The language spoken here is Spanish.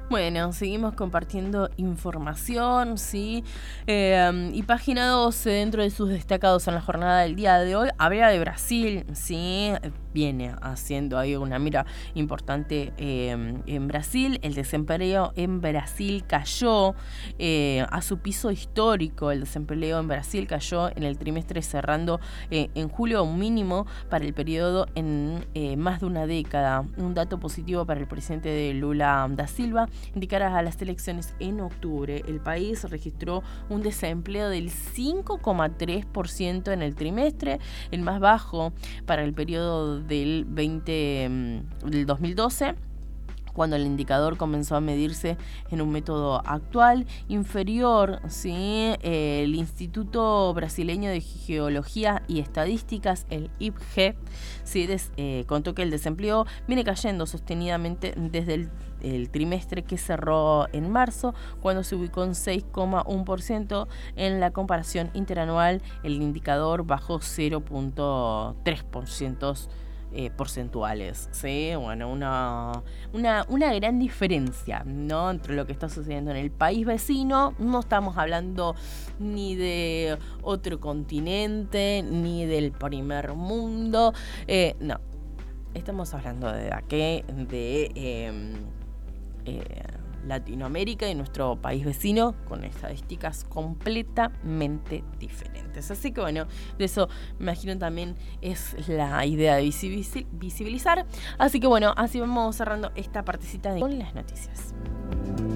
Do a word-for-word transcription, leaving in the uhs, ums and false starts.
Bueno, seguimos compartiendo información, ¿sí? Eh, y página doce, dentro de sus destacados en la jornada del día de hoy, habla de Brasil, ¿sí? Viene haciendo ahí una mira importante eh, en Brasil. El desempleo en Brasil cayó eh, a su piso histórico. El desempleo en Brasil cayó en el trimestre cerrando eh, en julio, un mínimo para el periodo en eh, más de una década. Un dato positivo para el presidente de Lula da Silva. De cara a las elecciones en octubre, el país registró un desempleo del cinco coma tres por ciento en el trimestre, el más bajo para el periodo del, veinte, del dos mil doce, cuando el indicador comenzó a medirse en un método actual, inferior, ¿sí? El Instituto Brasileño de Geología y Estadísticas, el I P G, ¿sí? Des, eh, contó que el desempleo viene cayendo sostenidamente desde el, el trimestre que cerró en marzo, cuando se ubicó en seis coma uno por ciento. En la comparación interanual, el indicador bajó cero coma tres por ciento. Eh, porcentuales, ¿sí? Bueno, una, una, una gran diferencia, ¿no? Entre lo que está sucediendo en el país vecino. No estamos hablando ni de otro continente, ni del primer mundo, eh, no. Estamos hablando de aquí, de eh, eh, Latinoamérica y nuestro país vecino, con estadísticas completamente diferentes. Así que bueno, de eso me imagino también es la idea de visibilizar. Así que bueno, así vamos cerrando esta partecita de con las noticias.